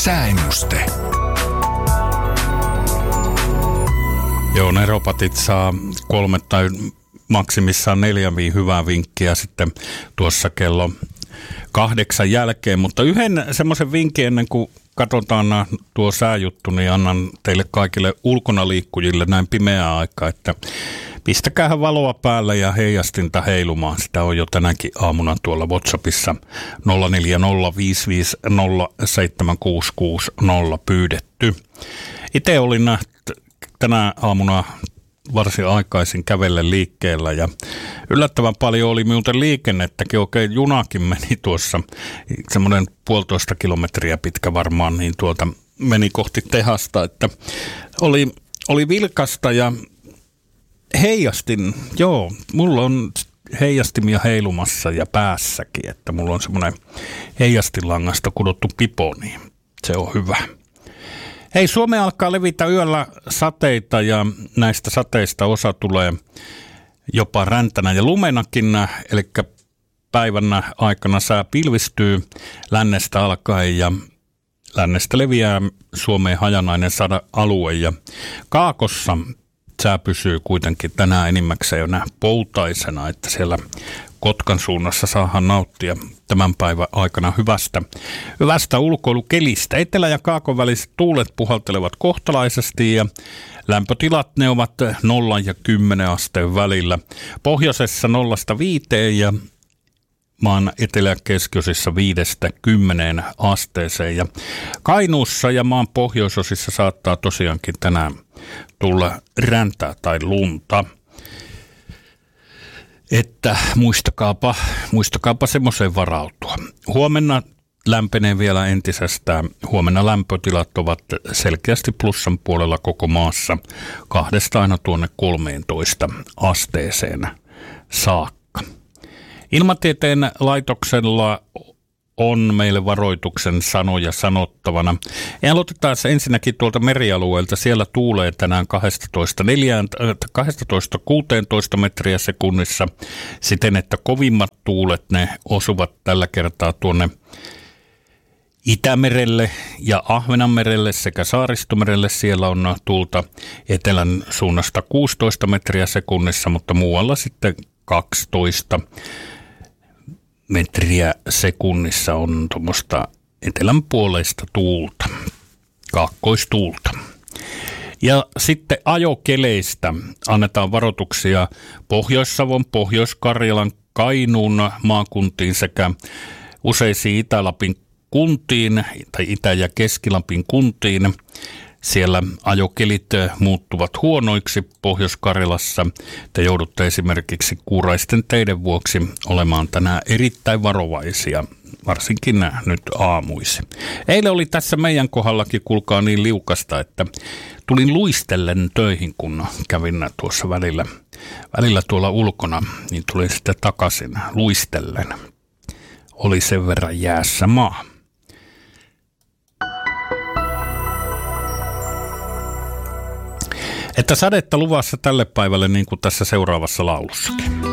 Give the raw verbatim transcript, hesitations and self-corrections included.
Sääennuste. Joo, neropatit saa kolme tai maksimissaan neljä hyvää vinkkiä sitten tuossa kello kahdeksan jälkeen. Mutta yhden semmoisen vinkin ennen kuin katsotaan tuo sääjuttu, niin annan teille kaikille ulkona liikkujille näin pimeää aikaa, että pistäkäähän valoa päälle ja heijastinta heilumaan. Sitä on jo tänäkin aamuna tuolla WhatsAppissa nolla neljä nolla viisi viisi nolla seitsemän kuusi kuusi nolla pyydetty. Itse olin tänä aamuna varsin aikaisin kävellen liikkeellä ja yllättävän paljon oli muuten liikennettäkin. Oikein junakin meni tuossa semmoinen puolitoista kilometriä pitkä varmaan, niin tuolta meni kohti tehasta, että oli, oli vilkasta ja heijastin, joo, mulla on heijastimia heilumassa ja päässäkin, että mulla on semmoinen heijastinlangasta kudottu pipo, niin se on hyvä. Hei, Suomeen alkaa levitä yöllä sateita ja näistä sateista osa tulee jopa räntänä ja lumenakin, eli päivän aikana sää pilvistyy lännestä alkaen ja lännestä leviää Suomeen hajanainen sadealue ja kaakossa sää pysyy kuitenkin tänään enimmäkseen jo poutaisena, että siellä Kotkan suunnassa saadaan nauttia tämän päivän aikana hyvästä, hyvästä ulkoilukelistä. Etelä- ja kaakon väliset tuulet puhaltelevat kohtalaisesti ja lämpötilat ne ovat nolla ja kymmenen asteen välillä. Pohjoisessa nollasta viiteen ja maan etelä- ja keskiosissa viidestä kymmeneen asteeseen. Ja Kainuussa ja maan pohjoisosissa saattaa tosiaankin tänään tulla räntää tai lunta. Että muistakaapa, muistakaapa semmoiseen varautua. Huomenna lämpenee vielä entisestään. Huomenna lämpötilat ovat selkeästi plussan puolella koko maassa kahdesta aina tuonne kolmeentoista asteeseen saakka. Ilmatieteen laitoksella on meille varoituksen sanoja sanottavana. Ja aloitetaan ensinnäkin tuolta merialueelta. Siellä tuulee tänään kaksitoista kuusitoista metriä sekunnissa siten, että kovimmat tuulet ne osuvat tällä kertaa tuonne Itämerelle ja Ahvenanmerelle sekä Saaristomerelle. Siellä on tuulta etelän suunnasta kuusitoista metriä sekunnissa, mutta muualla sitten kaksitoista metriä sekunnissa on tuommoista etelänpuoleista tuulta, kaakkoistuulta. Ja sitten ajokeleistä annetaan varoituksia Pohjois-Savon, Pohjois-Karjalan, Kainuun maakuntiin sekä useisiin Itä-Lapin kuntiin tai Itä- ja Keski-Lapin kuntiin. Siellä ajokelit muuttuvat huonoiksi Pohjois-Karjalassa. Te joudutte esimerkiksi kuuraisten teiden vuoksi olemaan tänään erittäin varovaisia, varsinkin nyt aamuisin. Eilen oli tässä meidän kohdallakin, kuulkaa, niin liukasta, että tulin luistellen töihin, kun kävin tuossa välillä, välillä tuolla ulkona, niin tulin sitten takaisin luistellen. Oli sen verran jäässä maa. Että sadetta luvassa tälle päivälle niin kuin tässä seuraavassa laulussakin.